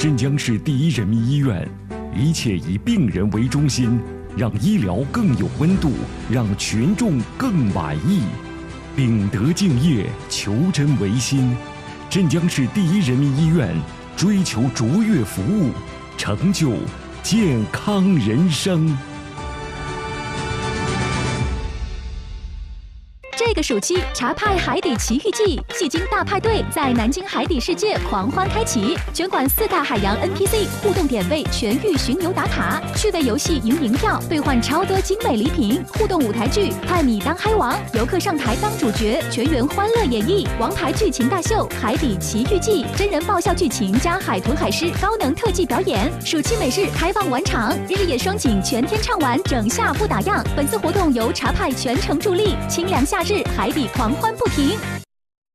镇江市第一人民医院，一切以病人为中心，让医疗更有温度，让群众更满意。秉德敬业，求真维新。镇江市第一人民医院追求卓越服务，成就健康人生。 这个暑期，茶派海底奇遇记戏精大派对在南京海底世界狂欢开启，全馆4大海洋 NPC 互动点位全域巡游打卡，趣味游戏赢银票，兑换超多精美礼品，互动舞台剧派米当嗨王，游客上台当主角，全员欢乐演绎王牌剧情大秀《海底奇遇记》，真人爆笑剧情加海豚海狮高能特技表演，暑期美式开放晚场，日野双景全天畅玩，整下不打烊。本次活动由茶派全程助力，清凉夏日海底狂欢不停。